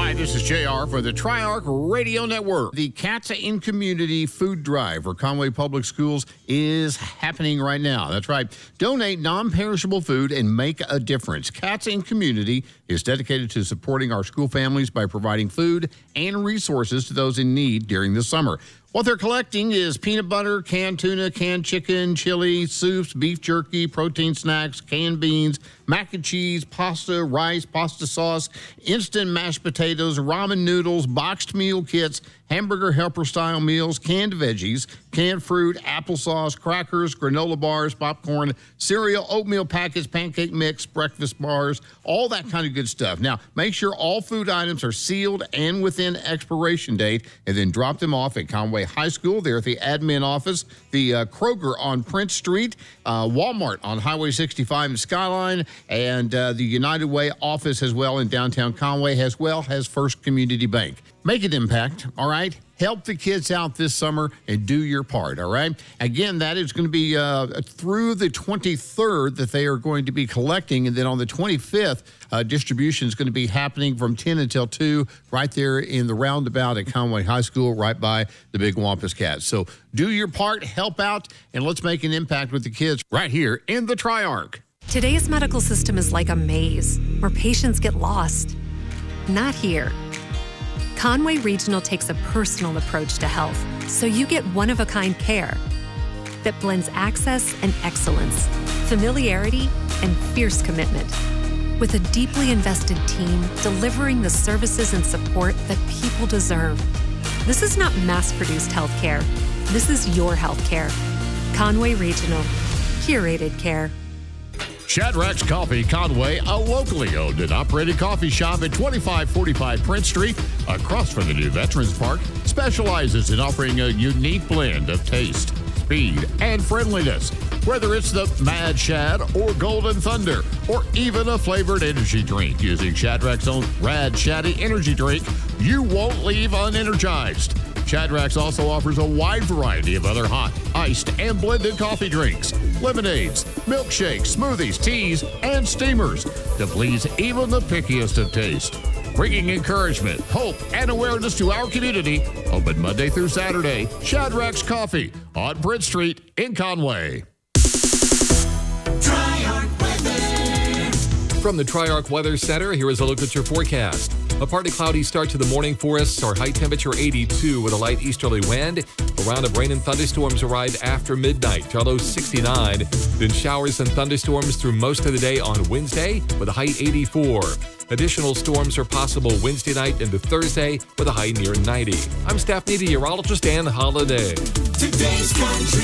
Hi, this is JR for the Triarch Radio Network. The Cats in Community Food Drive for Conway Public Schools is happening right now. That's right. Donate non-perishable food and make a difference. Cats in Community is dedicated to supporting our school families by providing food and resources to those in need during the summer. What they're collecting is peanut butter, canned tuna, canned chicken, chili, soups, beef jerky, protein snacks, canned beans, mac and cheese, pasta, rice, pasta sauce, instant mashed potatoes, ramen noodles, boxed meal kits, hamburger helper-style meals, canned veggies, canned fruit, applesauce, crackers, granola bars, popcorn, cereal, oatmeal packets, pancake mix, breakfast bars, all that kind of good stuff. Now, make sure all food items are sealed and within expiration date, and then drop them off at Conway High School. They're at the admin office, the Kroger on Prince Street, Walmart on Highway 65 and Skyline, and the United Way office as well in downtown Conway, as well as First Community Bank. Make an impact, all right? Help the kids out this summer and do your part, all right? Again, that is going to be through the 23rd that they are going to be collecting, and then on the 25th, distribution is going to be happening from 10 until 2 right there in the roundabout at Conway High School, right by the Big Wampus Cats. So do your part, help out, and let's make an impact with the kids right here in the Triarch. Today's medical system is like a maze where patients get lost. Not here. Conway Regional takes a personal approach to health, so you get one-of-a-kind care that blends access and excellence, familiarity and fierce commitment, with a deeply invested team delivering the services and support that people deserve. This is not mass-produced healthcare. This is your healthcare. Conway Regional. Curated care. Shadrack's Coffee Conway, a locally owned and operated coffee shop at 2545 Prince Street, across from the new Veterans Park, specializes in offering a unique blend of taste, speed, and friendliness. Whether it's the Mad Shad or Golden Thunder, or even a flavored energy drink using Shadrack's own Rad Shaddy energy drink, you won't leave unenergized. Shadrack's also offers a wide variety of other hot, iced, and blended coffee drinks, lemonades, milkshakes, smoothies, teas, and steamers to please even the pickiest of taste. Bringing encouragement, hope, and awareness to our community. Open Monday through Saturday. Shadrack's Coffee on Prince Street in Conway. Triarch Weather. From the Triarch Weather Center, here is a look at your forecast. A partly cloudy start to the morning for us. Our high temperature 82 with a light easterly wind. A round of rain and thunderstorms arrive after midnight. Our low 69. Then showers and thunderstorms through most of the day on Wednesday with a high 84. Additional storms are possible Wednesday night into Thursday with a high near 90. I'm staff meteorologist Ann Holiday. Today's country.